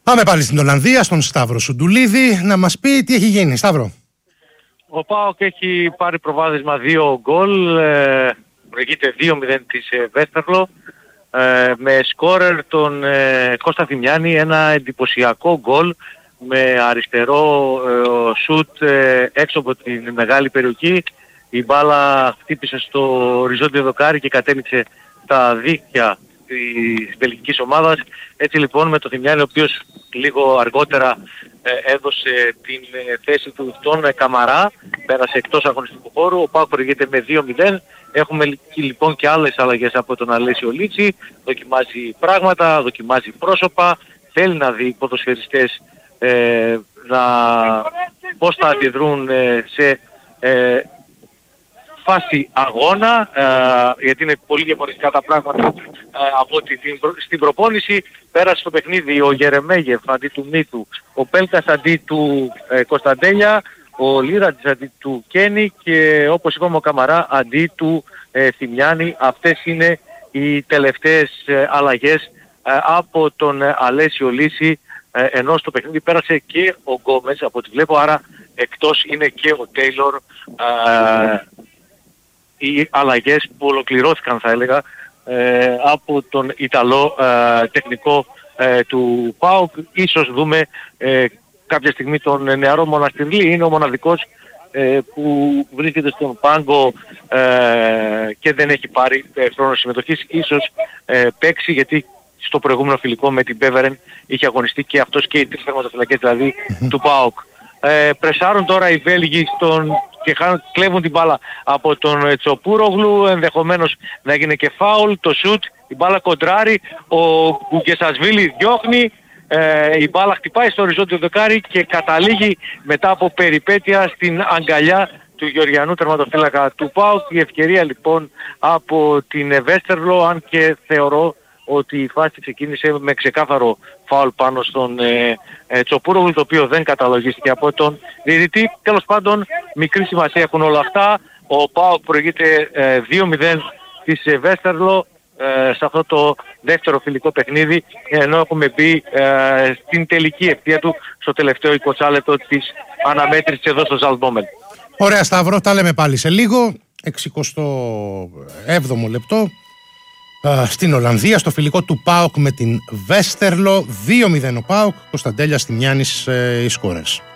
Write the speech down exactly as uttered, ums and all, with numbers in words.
Πάμε πάλι στην Ολλανδία, στον Σταύρο Σουντουλίδη, να μας πει τι έχει γίνει. Σταύρο. Ο ΠΑΟΚ έχει πάρει προβάδισμα δύο γκολ, ε, προηγείται δύο μηδέν της ε, Βέστερλο, ε, με σκόρερ τον ε, Κώστα Θημιάννη, ένα εντυπωσιακό γκολ με αριστερό ε, σουτ ε, έξω από την μεγάλη περιοχή. Η μπάλα χτύπησε στο οριζόντιο δοκάρι και κατέληξε στα δίχτυα της βελγικής ομάδας. Έτσι λοιπόν με το Θημιάννη, ο οποίος λίγο αργότερα ε, έδωσε την ε, θέση του στον ε, Καμαρά, πέρασε εκτός αγωνιστικού χώρου, ο ΠΑΟΚ προηγείται με δύο μηδέν. Έχουμε λοιπόν και άλλες αλλαγές από τον Αλέσιο Λίτσι, δοκιμάζει πράγματα, δοκιμάζει πρόσωπα, θέλει να δει ποδοσφαιριστές ε, να, πώς θα αντιδρούν ε, σε ε, φάση αγώνα, ε, γιατί είναι πολύ διαφορετικά τα πράγματα ε, από ότι την, στην προπόνηση. Πέρασε στο παιχνίδι ο Γερεμέγεφ αντί του Μύθου, ο Πέλκας αντί του ε, Κωνσταντέλια, ο Λίρατζης αντί του Κένι και όπως είπαμε ο Καμαρά αντί του ε, Θημιάννη. Αυτές είναι οι τελευταίες ε, αλλαγές ε, από τον ε, Αλέσιο Λύση, ε, ενώ στο παιχνίδι πέρασε και ο Γκόμες από ό,τι βλέπω, άρα εκτός είναι και ο Τέιλορ. Ε, οι αλλαγές που ολοκληρώθηκαν θα έλεγα ε, από τον Ιταλό ε, τεχνικό ε, του ΠΑΟΚ. Ίσως δούμε ε, κάποια στιγμή τον νεαρό Μοναστηρλή, είναι ο μοναδικός ε, που βρίσκεται στον πάγκο ε, και δεν έχει πάρει ε, χρόνο συμμετοχής. Ίσως ε, παίξει, γιατί στο προηγούμενο φιλικό με την Μπέβερεν είχε αγωνιστεί και αυτός και οι τρεις τερματοφυλακές δηλαδή του ΠΑΟΚ. Ε, πρεσάρουν τώρα οι Βέλγοι στον, και κλέβουν την μπάλα από τον Τσοπούρογλου, ενδεχομένως να γίνει και φάουλ, το σουτ, η μπάλα κοντράρει, ο Γκουγκεσασβίλη διώχνει, ε, η μπάλα χτυπάει στο οριζόντιο δοκάρι και καταλήγει μετά από περιπέτεια στην αγκαλιά του Γεωργιανού τερματοφύλακα του ΠΑΟΚ. Η ευκαιρία λοιπόν από την Βέστερλο, αν και θεωρώ ότι η φάση ξεκίνησε με ξεκάθαρο φάουλ πάνω στον ε, ε, Τσοπούρογλου, το οποίο δεν καταλογίστηκε από τον διαιτητή. Τέλος πάντων, μικρή σημασία έχουν όλα αυτά. Ο ΠΑΟΚ προηγείται ε, δύο μηδέν της ε, Βέστερλο ε, σε αυτό το δεύτερο φιλικό παιχνίδι, ενώ έχουμε μπει ε, στην τελική ευθεία του στο τελευταίο είκοσι λεπτό της αναμέτρησης εδώ στο Ζαλντόμεν. Ωραία Σταύρο, τα λέμε πάλι σε λίγο. εξηκοστό έβδομο λεπτό. Στην Ολλανδία, στο φιλικό του ΠΑΟΚ με την Βέστερλο, δύο μηδέν ο ΠΑΟΚ, Κωνσταντέλιας Θημιάννης οι σκόρες.